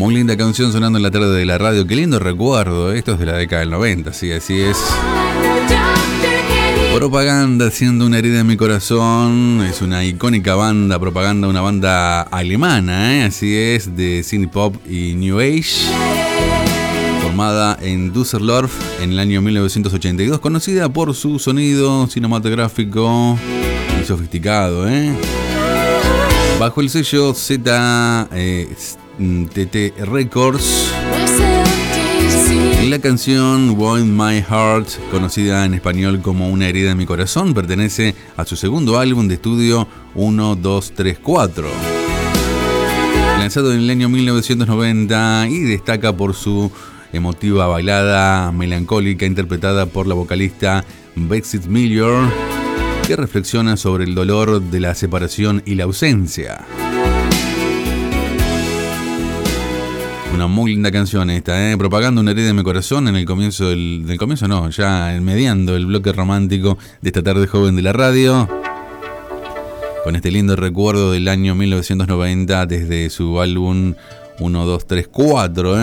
Muy linda canción sonando en la tarde de la radio. Qué lindo recuerdo. Esto es de la década del 90, sí, así es. Propaganda, siendo una herida en mi corazón. Es una icónica banda, Propaganda, una banda alemana, así es, de synth pop y new age. Formada en Düsseldorf en el año 1982, conocida por su sonido cinematográfico y sofisticado, bajo el sello ZTT Records. La canción Wound My Heart, conocida en español como Una herida en mi corazón, pertenece a su segundo álbum de estudio 1, 2, 3, 4, lanzado en el año 1990, y destaca por su emotiva balada melancólica interpretada por la vocalista Betsy Miller, que reflexiona sobre el dolor de la separación y la ausencia. Una muy linda canción esta, Propaganda, una herida en mi corazón, en el comienzo del comienzo no, ya mediando el bloque romántico de esta tarde joven de la radio, con este lindo recuerdo del año 1990 desde su álbum 1, 2, 3, 4,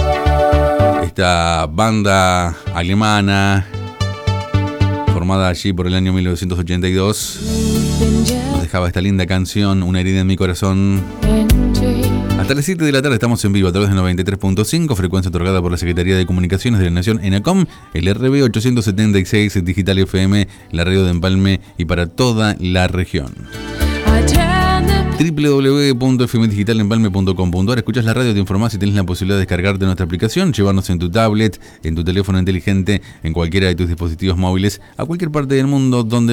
Esta banda alemana, formada allí por el año 1982, nos dejaba esta linda canción, Una herida en mi corazón. Hasta las 7 de la tarde estamos en vivo a través de 93.5, frecuencia otorgada por la Secretaría de Comunicaciones de la Nación, ENACOM, el RB 876 Digital FM, la radio de Empalme y para toda la región. www.fmdigitalempalme.com.ar. Escuchas la radio, te informás y tenés la posibilidad de descargarte nuestra aplicación, llevarnos en tu tablet, en tu teléfono inteligente, en cualquiera de tus dispositivos móviles, a cualquier parte del mundo donde